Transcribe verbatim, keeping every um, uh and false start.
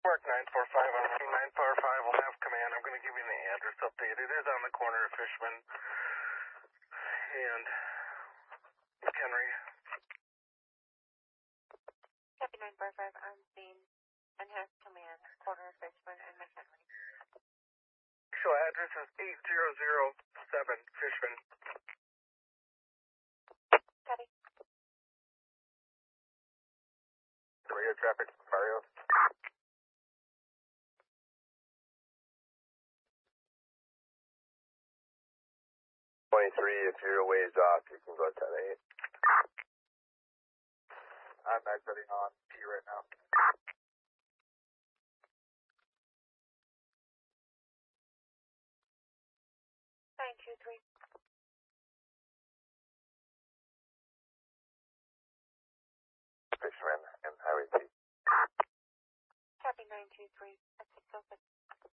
Mark nine four five, I'm running nine four five, will have command. I'm going to give you the address update. It is on the corner of Fishman and McHenry. Copy nine four five on scene and has command, corner of Fishman and McHenry. Actual address is eight zero zero seven Fishman. Copy. Radio traffic, Mario. twenty-three, if you're a ways off, you can go ten eight. I'm not setting on P right now. nine two three. Fishman and Highway T. Copy nine two three at six oh six.